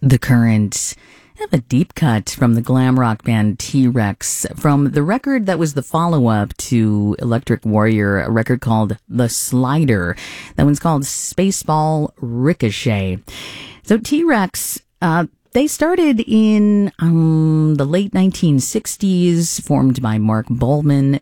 The Current. I have a deep cut from the glam rock band T-Rex from the record that was the follow-up to Electric Warrior, a record called The Slider. That one's called Spaceball Ricochet. So T-Rex, they started in the late 1960s, formed by Mark Bolan.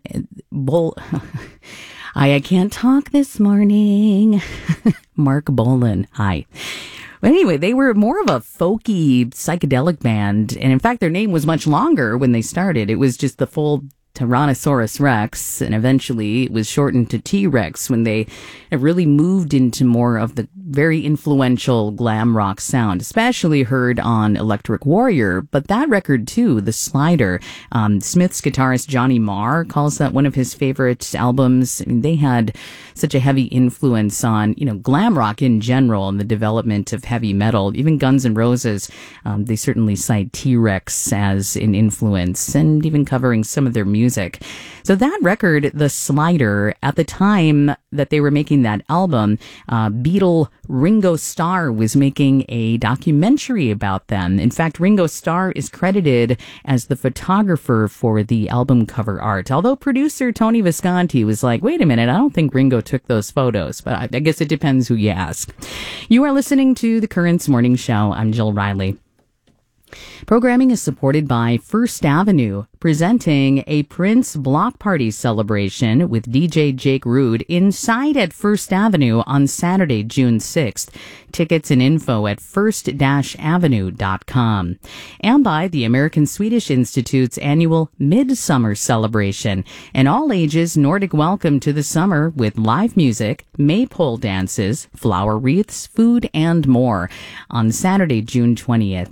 I can't talk this morning. Mark Bolan. Hi. But anyway, they were more of a folky psychedelic band. And in fact, their name was much longer when they started. It was just the full Tyrannosaurus Rex, and eventually it was shortened to T-Rex when they really moved into more of the very influential glam rock sound, especially heard on Electric Warrior. But that record too, The Slider, Smith's guitarist Johnny Marr calls that one of his favorite albums. I mean, they had such a heavy influence on, glam rock in general and the development of heavy metal. Even Guns N' Roses, they certainly cite T-Rex as an influence, and even covering some of their music. So that record, The Slider, at the time that they were making that album, Beatle Ringo Starr was making a documentary about them. In fact, Ringo Starr is credited as the photographer for the album cover art, although producer Tony Visconti was like, wait a minute, I don't think Ringo took those photos, but I guess it depends who you ask. You are listening to The Currents Morning Show. I'm Jill Riley. Programming is supported by First Avenue, presenting a Prince block party celebration with DJ Jake Rude inside at First Avenue on Saturday, June 6th. Tickets and info at first-avenue.com. And by the American Swedish Institute's annual Midsummer Celebration, an all-ages Nordic welcome to the summer with live music, maypole dances, flower wreaths, food, and more on Saturday, June 20th.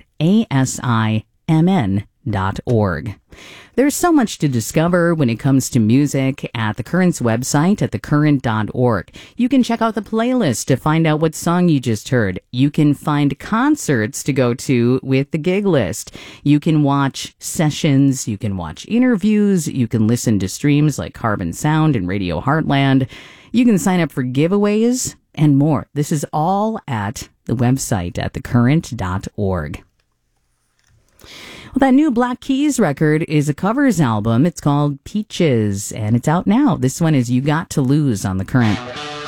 ASIMN.org. There's so much to discover when it comes to music at the Current's website at thecurrent.org. You can check out the playlist to find out what song you just heard. You can find concerts to go to with the gig list. You can watch sessions. You can watch interviews. You can listen to streams like Carbon Sound and Radio Heartland. You can sign up for giveaways and more. This is all at the website at thecurrent.org. Well, that new Black Keys record is a covers album. It's called Peaches, and it's out now. This one is You Got to Lose on The Current.